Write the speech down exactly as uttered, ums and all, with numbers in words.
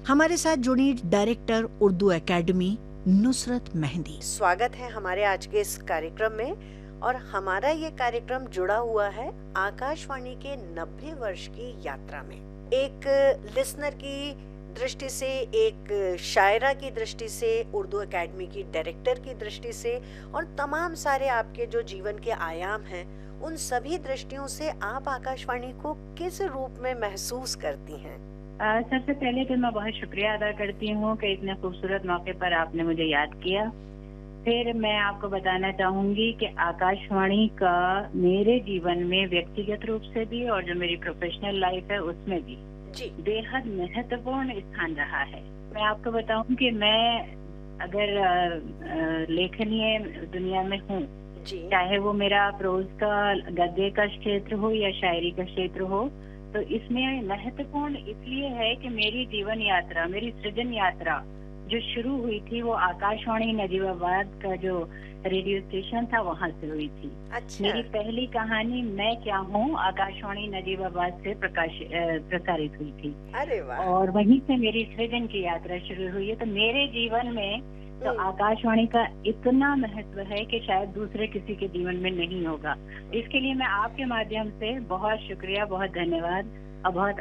हमारे साथ जुड़ी डायरेक्टर उर्दू एकेडमी नुसरत मेहंदी। स्वागत है हमारे आज के इस कार्यक्रम में और हमारा ये कार्यक्रम जुड़ा हुआ है आकाशवाणी के नब्बे वर्ष की यात्रा में। एक लिसनर की दृष्टि से, एक शायरा की दृष्टि से, उर्दू एकेडमी की डायरेक्टर की दृष्टि से और तमाम सारे आपके जो जीवन के आयाम हैं, उन सभी दृष्टियों से आप आकाशवाणी को किस रूप में महसूस करती हैं? आ, सबसे पहले तो मैं बहुत शुक्रिया अदा करती हूँ कि इतने खूबसूरत मौके पर आपने मुझे याद किया। फिर मैं आपको बताना चाहूंगी कि आकाशवाणी का मेरे जीवन में व्यक्तिगत रूप से भी और जो मेरी प्रोफेशनल लाइफ है उसमें भी जी बेहद महत्वपूर्ण स्थान रहा है। मैं आपको बताऊं कि मैं अगर लेखनीय दुनिया में हूँ, चाहे वो मेरा प्रोज का, गद्य का क्षेत्र हो या शायरी का क्षेत्र हो, तो इसमें महत्वपूर्ण इसलिए है कि मेरी जीवन यात्रा, मेरी सृजन यात्रा जो शुरू हुई थी वो आकाशवाणी नजीबाबाद का जो रेडियो स्टेशन था वहां से हुई थी। अच्छा। मेरी पहली कहानी मैं क्या हूँ आकाशवाणी नजीबाबाद से प्रकाश प्रसारित हुई थी। अरे वाह। और वहीं से मेरी सृजन की यात्रा शुरू हुई है। तो मेरे जीवन में तो आकाशवाणी का इतना महत्व है कि शायद दूसरे किसी के जीवन में नहीं होगा। इसके लिए मैं आपके माध्यम से बहुत शुक्रिया, बहुत धन्यवाद और बहुत